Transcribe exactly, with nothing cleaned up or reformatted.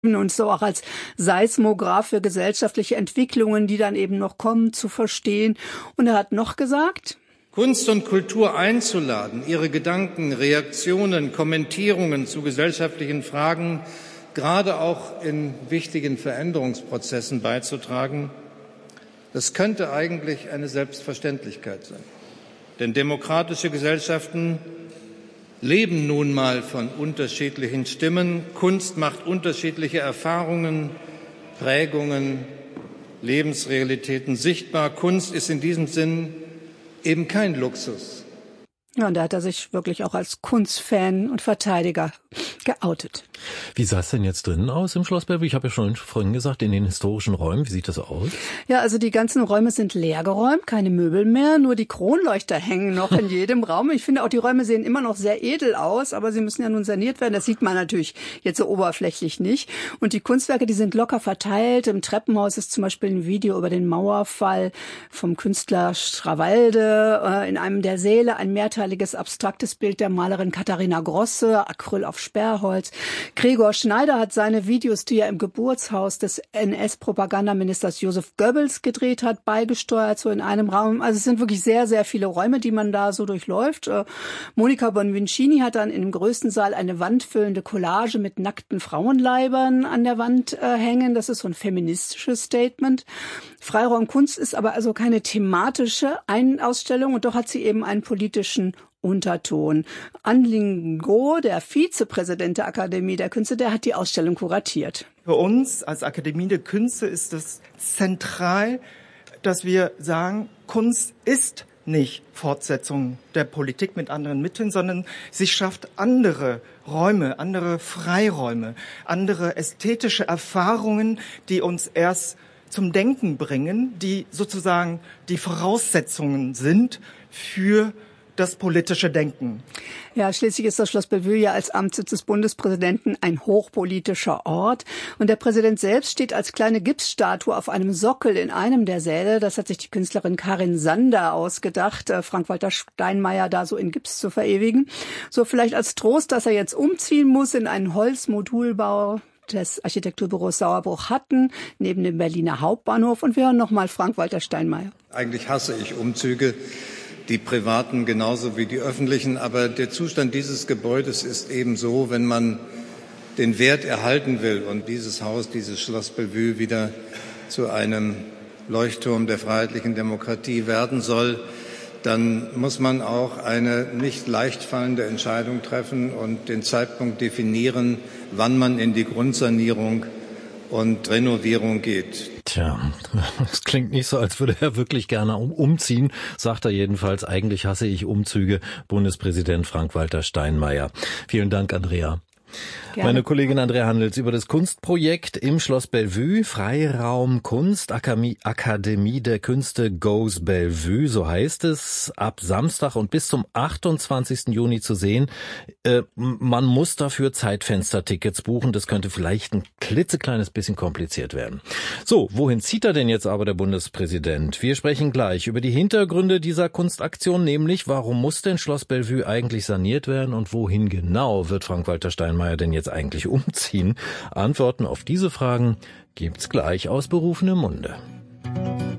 und so auch als Seismograph für gesellschaftliche Entwicklungen, die dann eben noch kommen, zu verstehen. Und er hat noch gesagt: Kunst und Kultur einzuladen, ihre Gedanken, Reaktionen, Kommentierungen zu gesellschaftlichen Fragen, gerade auch in wichtigen Veränderungsprozessen beizutragen, das könnte eigentlich eine Selbstverständlichkeit sein. Denn demokratische Gesellschaften leben nun mal von unterschiedlichen Stimmen. Kunst macht unterschiedliche Erfahrungen, Prägungen, Lebensrealitäten sichtbar. Kunst ist in diesem Sinn eben kein Luxus. Ja, und da hat er sich wirklich auch als Kunstfan und Verteidiger geoutet. Wie sah es denn jetzt drinnen aus im Schloss Bellevue? Ich habe ja schon vorhin gesagt, in den historischen Räumen. Wie sieht das aus? Ja, also die ganzen Räume sind leergeräumt, keine Möbel mehr, nur die Kronleuchter hängen noch in jedem Raum. Ich finde auch, die Räume sehen immer noch sehr edel aus, aber sie müssen ja nun saniert werden. Das sieht man natürlich jetzt so oberflächlich nicht. Und die Kunstwerke, die sind locker verteilt. Im Treppenhaus ist zum Beispiel ein Video über den Mauerfall vom Künstler Strawalde. In einem der Säle ein mehrteiliges abstraktes Bild der Malerin Katharina Grosse, Acryl auf Sperrholz. Gregor Schneider hat seine Videos, die er im Geburtshaus des N S-Propagandaministers Josef Goebbels gedreht hat, beigesteuert, so in einem Raum. Also es sind wirklich sehr, sehr viele Räume, die man da so durchläuft. Äh, Monica Bonvincini hat dann in dem größten Saal eine wandfüllende Collage mit nackten Frauenleibern an der Wand äh, hängen. Das ist so ein feministisches Statement. Freiraumkunst ist aber also keine thematische Ausstellung und doch hat sie eben einen politischen Unterton. An Go, der Vizepräsident der Akademie der Künste, der hat die Ausstellung kuratiert. Für uns als Akademie der Künste ist es zentral, dass wir sagen, Kunst ist nicht Fortsetzung der Politik mit anderen Mitteln, sondern sie schafft andere Räume, andere Freiräume, andere ästhetische Erfahrungen, die uns erst zum Denken bringen, die sozusagen die Voraussetzungen sind für das politische Denken. Ja, schließlich ist das Schloss Bellevue ja als Amtssitz des Bundespräsidenten ein hochpolitischer Ort. Und der Präsident selbst steht als kleine Gipsstatue auf einem Sockel in einem der Säle. Das hat sich die Künstlerin Karin Sander ausgedacht, Frank-Walter Steinmeier da so in Gips zu verewigen. So vielleicht als Trost, dass er jetzt umziehen muss in einen Holzmodulbau des Architekturbüros Sauerbruch-Hatten neben dem Berliner Hauptbahnhof. Und wir hören nochmal Frank-Walter Steinmeier. Eigentlich hasse ich Umzüge, die privaten genauso wie die öffentlichen. Aber der Zustand dieses Gebäudes ist eben so, wenn man den Wert erhalten will und dieses Haus, dieses Schloss Bellevue wieder zu einem Leuchtturm der freiheitlichen Demokratie werden soll, dann muss man auch eine nicht leicht fallende Entscheidung treffen und den Zeitpunkt definieren, wann man in die Grundsanierung und Renovierung geht. Tja, es klingt nicht so, als würde er wirklich gerne umziehen, sagt er jedenfalls. Eigentlich hasse ich Umzüge, Bundespräsident Frank-Walter Steinmeier. Vielen Dank, Andrea. Gerne. Meine Kollegin Andrea Handels über das Kunstprojekt im Schloss Bellevue, Freiraum Kunst, Akademie, Akademie der Künste Goes Bellevue, so heißt es, ab Samstag und bis zum achtundzwanzigsten Juni zu sehen. Äh, man muss dafür Zeitfenstertickets buchen, das könnte vielleicht ein klitzekleines bisschen kompliziert werden. So, wohin zieht er denn jetzt aber der Bundespräsident? Wir sprechen gleich über die Hintergründe dieser Kunstaktion, nämlich warum muss denn Schloss Bellevue eigentlich saniert werden und wohin genau wird Frank-Walter Steinmeier denn jetzt eigentlich umziehen? Antworten auf diese Fragen gibt's gleich aus berufenem Munde.